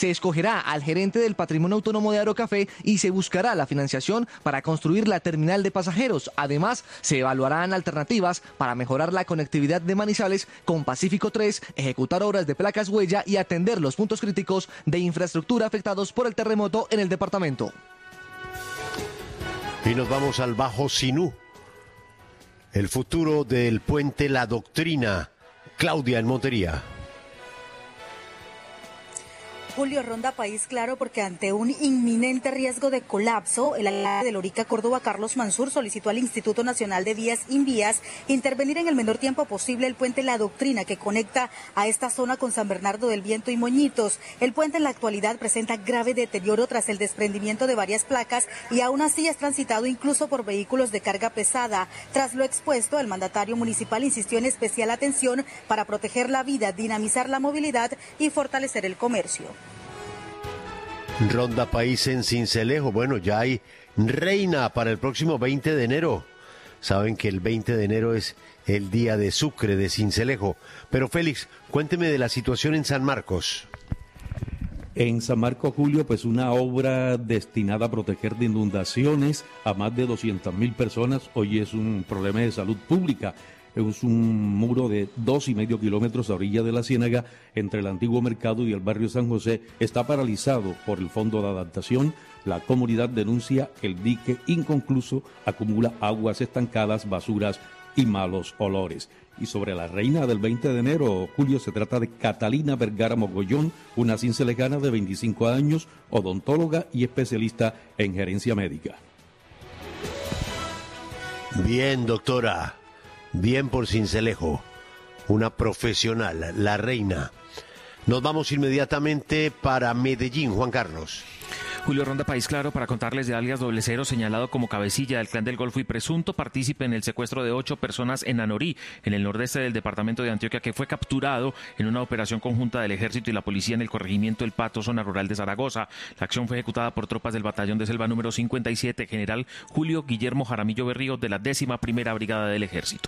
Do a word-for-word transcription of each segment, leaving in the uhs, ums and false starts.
Se escogerá al gerente del Patrimonio Autónomo de Aerocafé y se buscará la financiación para construir la terminal de pasajeros. Además, se evaluarán alternativas para mejorar la conectividad de Manizales con Pacífico tres, ejecutar obras de placas huella y atender los puntos críticos de infraestructura afectados por el terremoto en el departamento. Y nos vamos al Bajo Sinú. El futuro del puente La Doctrina. Claudia en Montería. Julio, ronda país claro porque ante un inminente riesgo de colapso, el alcalde de Lorica, Córdoba, Carlos Mansur, solicitó al Instituto Nacional de Vías Invías intervenir en el menor tiempo posible el puente La Doctrina que conecta a esta zona con San Bernardo del Viento y Moñitos. El puente en la actualidad presenta grave deterioro tras el desprendimiento de varias placas y aún así es transitado incluso por vehículos de carga pesada. Tras lo expuesto, el mandatario municipal insistió en especial atención para proteger la vida, dinamizar la movilidad y fortalecer el comercio. Ronda país en Sincelejo. Bueno, ya hay reina para el próximo veinte de enero. Saben que el veinte de enero es el día de Sucre, de Sincelejo. Pero Félix, cuénteme de la situación en San Marcos. En San Marcos, Julio, pues una obra destinada a proteger de inundaciones a más de doscientas mil personas. Hoy es un problema de salud pública. Es un muro de dos y medio kilómetros a orilla de la Ciénaga entre el antiguo mercado y el barrio San José. Está paralizado por el Fondo de Adaptación. La comunidad denuncia que el dique inconcluso acumula aguas estancadas, basuras y malos olores. Y sobre la reina del veinte de enero, Julio, se trata de Catalina Vergara Mogollón, una cincelejana de veinticinco años, odontóloga y especialista en gerencia médica. Bien, doctora. Bien por Sincelejo, una profesional, la reina. Nos vamos inmediatamente para Medellín, Juan Carlos. Julio, ronda país claro para contarles de alias Doble Cero, señalado como cabecilla del Clan del Golfo y presunto partícipe en el secuestro de ocho personas en Anorí, en el nordeste del departamento de Antioquia, que fue capturado en una operación conjunta del Ejército y la Policía en el corregimiento El Pato, zona rural de Zaragoza. La acción fue ejecutada por tropas del batallón de selva número cincuenta y siete, general Julio Guillermo Jaramillo Berrío, de la décima primera brigada del Ejército.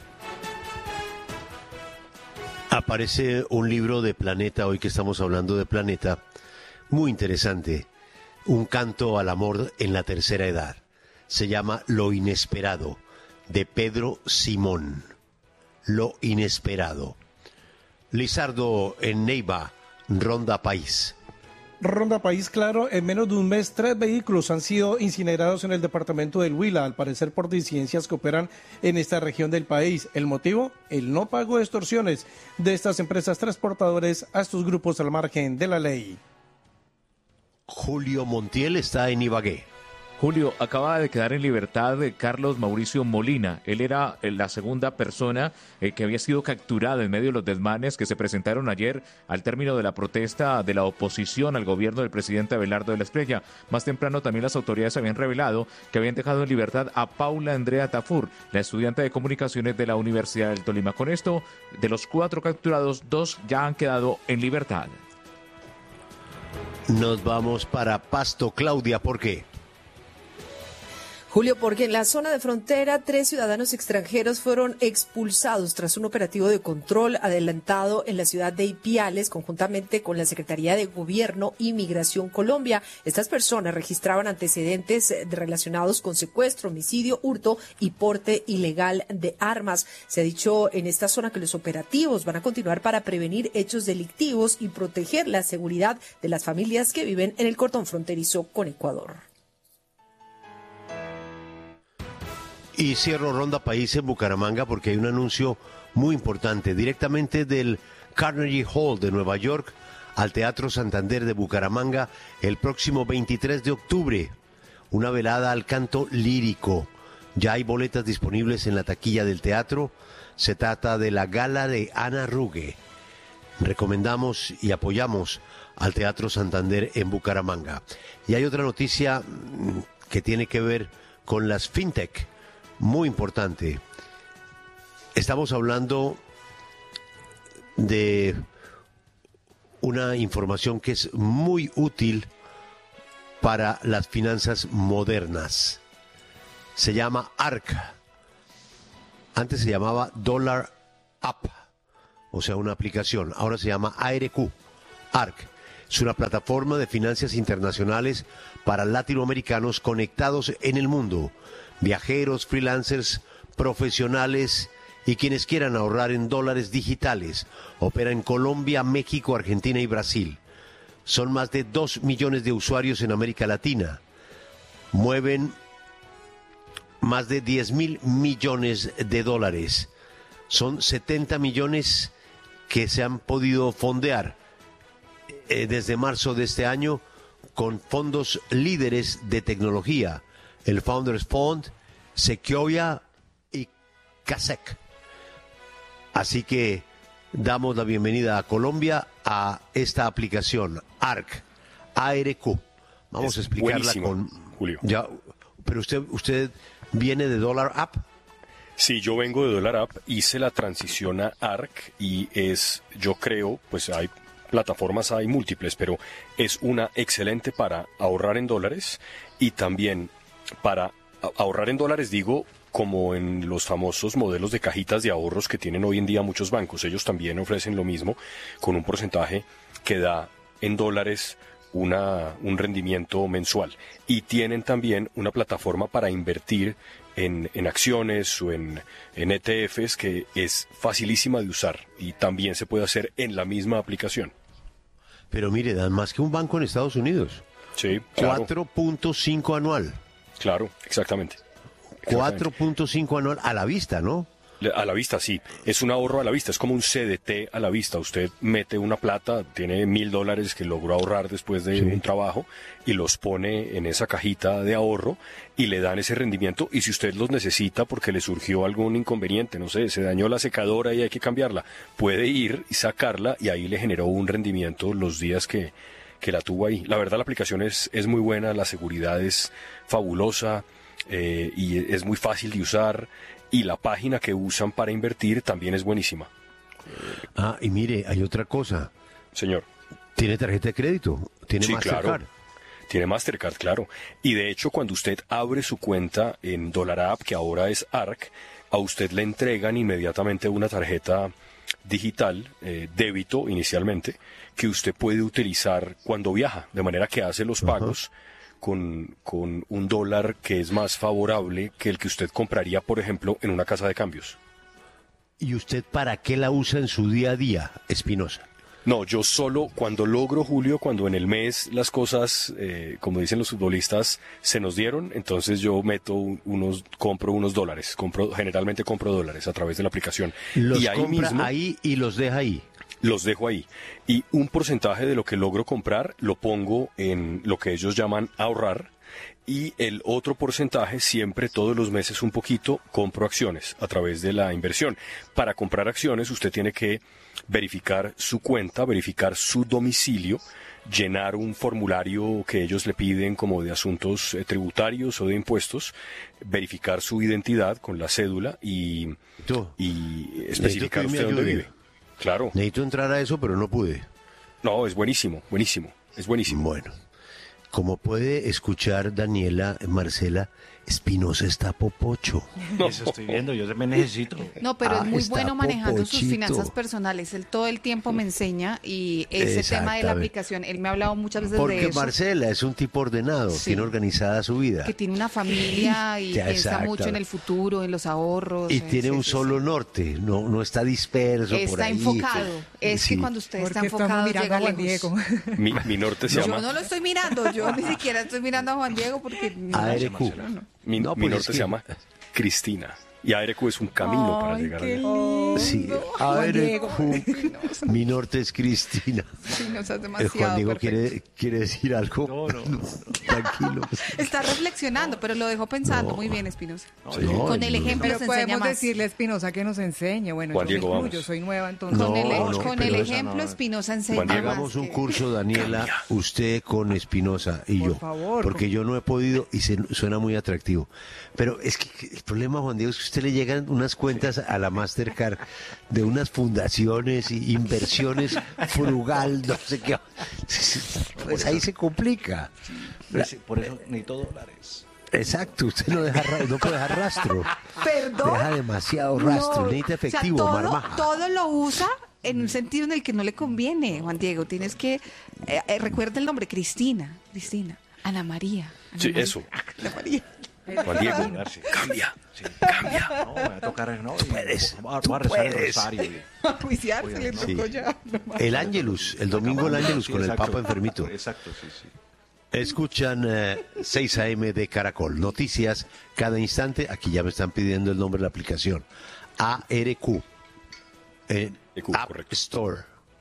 Aparece un libro de Planeta, hoy que estamos hablando de Planeta, muy interesante. Un canto al amor en la tercera edad. Se llama Lo Inesperado, de Pedro Simón. Lo Inesperado. Lizardo en Neiva, Ronda País. Ronda país claro, en menos de un mes tres vehículos han sido incinerados en el departamento del Huila, al parecer por disidencias que operan en esta región del país. ¿El motivo? El no pago de extorsiones de estas empresas transportadores a estos grupos al margen de la ley. Julio Montiel está en Ibagué. Julio, acaba de quedar en libertad Carlos Mauricio Molina. Él era la segunda persona eh, que había sido capturada en medio de los desmanes que se presentaron ayer al término de la protesta de la oposición al gobierno del presidente Abelardo de la Espriella. Más temprano también las autoridades habían revelado que habían dejado en libertad a Paula Andrea Tafur, la estudiante de comunicaciones de la Universidad del Tolima. Con esto, de los cuatro capturados, dos ya han quedado en libertad. Nos vamos para Pasto. Claudia, ¿por qué? Julio, porque en la zona de frontera tres ciudadanos extranjeros fueron expulsados tras un operativo de control adelantado en la ciudad de Ipiales conjuntamente con la Secretaría de Gobierno y Migración Colombia. Estas personas registraban antecedentes relacionados con secuestro, homicidio, hurto y porte ilegal de armas. Se ha dicho en esta zona que los operativos van a continuar para prevenir hechos delictivos y proteger la seguridad de las familias que viven en el cordón fronterizo con Ecuador. Y cierro Ronda País en Bucaramanga porque hay un anuncio muy importante directamente del Carnegie Hall de Nueva York al Teatro Santander de Bucaramanga el próximo veintitrés de octubre. Una velada al canto lírico. Ya hay boletas disponibles en la taquilla del teatro. Se trata de la gala de Ana Ruge. Recomendamos y apoyamos al Teatro Santander en Bucaramanga. Y hay otra noticia que tiene que ver con las fintech. Muy importante. Estamos hablando de una información que es muy útil para las finanzas modernas. Se llama A R C. Antes se llamaba Dollar App, o sea, una aplicación. Ahora se llama A R Q. A R C. Es una plataforma de finanzas internacionales para latinoamericanos conectados en el mundo, viajeros, freelancers, profesionales y quienes quieran ahorrar en dólares digitales. Opera en Colombia, México, Argentina y Brasil. Son más de dos millones de usuarios en América Latina. Mueven más de diez mil millones de dólares. Son setenta millones que se han podido fondear eh, desde marzo de este año con fondos líderes de tecnología, el Founders Fund, Sequoia y Kasek. Así que damos la bienvenida a Colombia a esta aplicación A R C, A R Q. Vamos es a explicarla con Julio. Ya, pero usted usted viene de Dollar App. Sí, yo vengo de Dollar App, hice la transición a A R C y es, yo creo, pues hay plataformas, hay múltiples, pero es una excelente para ahorrar en dólares y también para ahorrar en dólares, digo, como en los famosos modelos de cajitas de ahorros que tienen hoy en día muchos bancos. Ellos también ofrecen lo mismo con un porcentaje que da en dólares una, un rendimiento mensual. Y tienen también una plataforma para invertir en, en acciones o en, en E T Fs que es facilísima de usar y también se puede hacer en la misma aplicación. Pero mire, dan más que un banco en Estados Unidos. Sí, claro. cuatro punto cinco anual. Claro, exactamente. cuatro punto cinco anual a la vista, ¿no? A la vista, sí. Es un ahorro a la vista, es como un C D T a la vista. Usted mete una plata, tiene mil dólares que logró ahorrar después de sí. un trabajo y los pone en esa cajita de ahorro y le dan ese rendimiento. Y si usted los necesita porque le surgió algún inconveniente, no sé, se dañó la secadora y hay que cambiarla, puede ir y sacarla y ahí le generó un rendimiento los días que, que la tuvo ahí. La verdad, la aplicación es, es muy buena, la seguridad es fabulosa eh, y es muy fácil de usar. Y la página que usan para invertir también es buenísima. Ah, y mire, hay otra cosa. Señor. ¿Tiene tarjeta de crédito? ¿Tiene sí, Mastercard? Claro. Tiene Mastercard, claro. Y de hecho, cuando usted abre su cuenta en Dollar App, que ahora es A R C, a usted le entregan inmediatamente una tarjeta digital, eh, débito inicialmente, que usted puede utilizar cuando viaja, de manera que hace los pagos uh-huh. Con, con un dólar que es más favorable que el que usted compraría, por ejemplo, en una casa de cambios. ¿Y usted para qué la usa en su día a día, Espinosa? No, yo solo cuando logro, Julio, cuando en el mes las cosas, eh, como dicen los futbolistas, se nos dieron, entonces yo meto unos, compro unos dólares, compro, generalmente compro dólares a través de la aplicación. Los y ahí compra mismo, ahí y los deja ahí. Los dejo ahí. Y un porcentaje de lo que logro comprar lo pongo en lo que ellos llaman ahorrar. Y el otro porcentaje, siempre todos los meses un poquito, compro acciones a través de la inversión. Para comprar acciones usted tiene que verificar su cuenta, verificar su domicilio, llenar un formulario que ellos le piden como de asuntos eh, tributarios o de impuestos, verificar su identidad con la cédula y, y especificar usted dónde vive. Claro. Necesito entrar a eso, pero no pude. No, es buenísimo, buenísimo, es buenísimo. Bueno, como puede escuchar Daniela, Marcela, Espinosa está popocho. No. Eso estoy viendo, yo me necesito. No, pero ah, es muy bueno manejando popochito. sus finanzas personales. Él todo el tiempo me enseña y ese tema de la aplicación, él me ha hablado muchas veces Porque de eso. Porque Marcela es un tipo ordenado, sí. Tiene organizada su vida. Que tiene una familia y piensa mucho en el futuro, en los ahorros. Y en, tiene sí, un sí, solo sí. norte, no, no está disperso está por ahí. Está enfocado. Es sí. que cuando usted está enfocado llega lejos. Diego. Mi, mi norte se yo llama... Yo no lo estoy mirando, yo ni siquiera estoy mirando a Juan Diego porque... A R Q. Mi, no, pues mi norte es que... se llama Cristina. Y A R Q es un camino Ay, para llegar qué allá. Sí, A R Q. Mi norte es Cristina. Sí, no seas demasiado. El Juan Diego perfecto. quiere, quiere decir algo. No, no, no, no. Tranquilo. Está reflexionando, pero lo dejó pensando. No. Muy bien, Espinosa. No, Con el no, ejemplo pero se podemos enseña más. decirle a Espinosa que nos enseñe. Bueno, Juan yo, Diego, mismo, vamos. yo soy nueva, entonces. No, con el, no, con el ejemplo, Espinosa enseña Juan Diego. más. Hagamos un que... curso, Daniela, usted con Espinosa y Por yo. favor, porque por... yo no he podido y se, suena muy atractivo. Pero es que el problema, Juan Diego, es que a usted le llegan unas cuentas a la Mastercard de unas fundaciones y inversiones frugal, no sé qué. Pues ahí se complica. Por eso necesito dólares. Exacto, usted no deja no puede dejar rastro. Perdón. Deja demasiado rastro, no. necesita efectivo, o sea, todo, marmaja. todo lo usa en un sentido en el que no le conviene, Juan Diego. Tienes que, eh, eh, recuerda el nombre, Cristina, Cristina, Ana María. Ana Sí, María. eso. Ana María. Juan Diego, cambia, cambia. No, me va a tocar, no, puedes, voy a, tú voy a rezar el puedes. rosario. y- A juiciarse le Sí. tocó ya. El Ángelus, el domingo el Ángelus Sí, con el exacto. Papa enfermito. Exacto, sí, sí. Escuchan eh, seis a eme de Caracol. Noticias cada instante. Aquí ya me están pidiendo el nombre de la aplicación. A R Q. En E Q, App correcto. Store.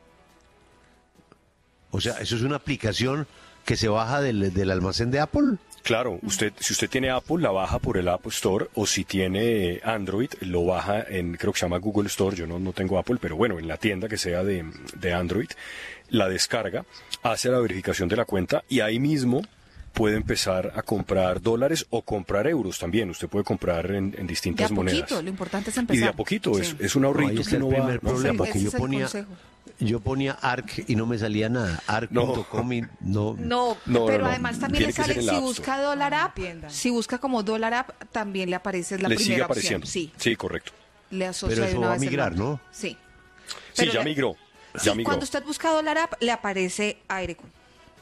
O sea, eso es una aplicación que se baja del, del almacén de Apple. Claro, usted, si usted tiene Apple, la baja por el App Store, o si tiene Android, lo baja en, creo que se llama Google Store, yo no, no tengo Apple, pero bueno, en la tienda que sea de, de Android, la descarga, hace la verificación de la cuenta y ahí mismo puede empezar a comprar dólares o comprar euros también. Usted puede comprar en, en De distintas a monedas. poquito, lo importante es Y empezar. de a poquito, Sí. es, es un No, ahorrito ahí está que el no va... primer no, problema, ese que yo es el ponía, consejo. yo ponía Arc y no me salía nada. Arc punto com y no. No, No, pero no, no. además también Tiene le que ser sale, en la si App busca dólar app, Tienda. si busca como dólar app, también le aparece la le sigue primera apareciendo. opción. Sí, Sí, correcto. le asocia Pero de eso una va a vez el migrar, nombre. ¿no? Sí. Sí, Pero ya le- migró. Sí, Ya migró. cuando usted busca dólar app, le aparece A R Q.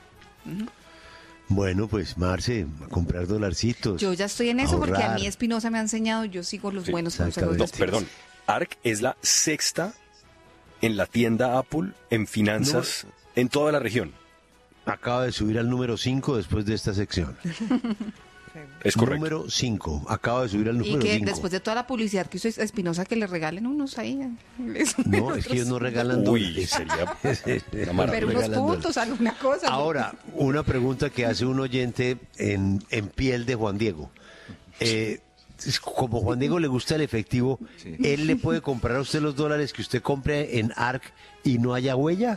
Bueno, pues Marce, a comprar dolarcitos. Yo ya estoy en eso porque a ahorrar. mí Espinosa me ha enseñado, yo sigo los Sí, buenos consejos de No, perdón. Arc es la sexta en la tienda Apple en finanzas en toda la región. Acaba de subir al número cinco después de esta sección. Es correcto. Número cinco. Acaba de subir al Y número que cinco. después de toda la publicidad que hizo Espinosa, que le regalen unos ahí. Eso, No, es que ellos no regalan Uy, dólares. sería una Pero maravilla. unos regalan puntos, alguna cosa. ¿no? Ahora, una pregunta que hace un oyente en, en piel de Juan Diego. Eh, es- como Juan Diego le gusta el efectivo, ¿él le puede comprar a usted los dólares que usted compre en Arc y no haya huella?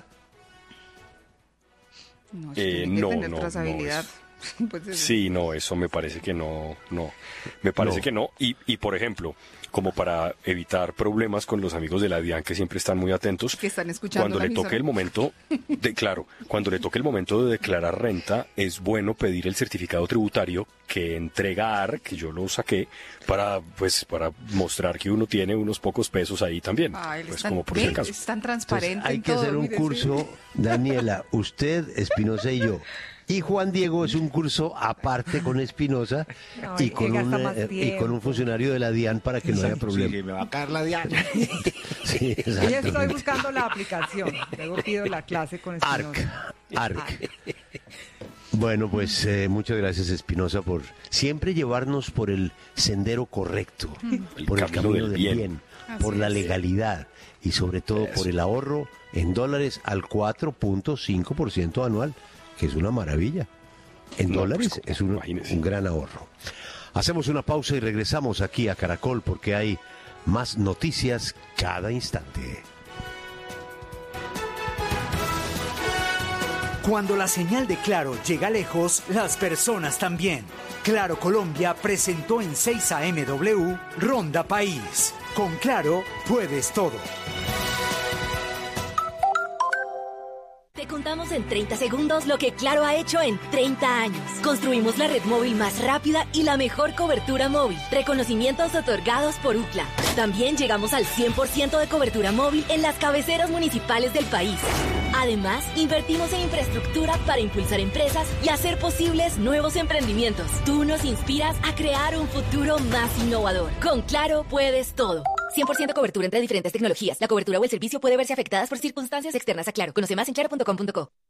No, eso Eh, tiene que no, tener no, no, trazabilidad. es- Pues eso. Sí, no, eso me parece que no, no. Me parece No. que no. Y, y por ejemplo, como para evitar problemas con los amigos de la DIAN que siempre están muy atentos, Que están escuchando cuando la le toque emisora. el momento, de, claro, cuando le toque el momento de declarar renta, es bueno pedir el certificado tributario que entrega ARC, que yo lo saqué, para, pues, para mostrar que uno tiene unos pocos pesos ahí también. Ay, él pues es tan- como por si ve, acaso. es tan Entonces, transparente. hay en que todo, hacer un mire, sí. curso, Daniela, usted, Espinosa y yo. Y Juan Diego es un curso aparte con Espinosa y, Ay, con que gasta un, más eh, y tiempo. con un funcionario de la DIAN para que no haya Sí, problema. que me va a caer la diana. Sí, Y estoy exactamente. buscando la aplicación. Luego pido la clase con Arc, Espinosa. Arc. Bueno, pues eh, muchas gracias Espinosa por siempre llevarnos por el sendero correcto, El por el camino camino del del bien. bien, Así por la es. legalidad y sobre todo Eso. por el ahorro en dólares al cuatro punto cinco por ciento anual, que es una maravilla. En No, dólares pues, es un, imagínese. un gran ahorro. Hacemos una pausa y regresamos aquí a Caracol porque hay más noticias cada instante. Cuando la señal de Claro llega lejos, las personas también. Claro Colombia presentó en seis a eme W Ronda País. Con Claro puedes todo. Te contamos en treinta segundos lo que Claro ha hecho en treinta años. Construimos la red móvil más rápida y la mejor cobertura móvil. Reconocimientos otorgados por U C L A. También llegamos al cien por ciento de cobertura móvil en las cabeceras municipales del país. Además, invertimos en infraestructura para impulsar empresas y hacer posibles nuevos emprendimientos. Tú nos inspiras a crear un futuro más innovador. Con Claro puedes todo. cien por ciento cobertura entre diferentes tecnologías. La cobertura o el servicio puede verse afectadas por circunstancias externas a Claro. Conoce más en claro punto com punto co.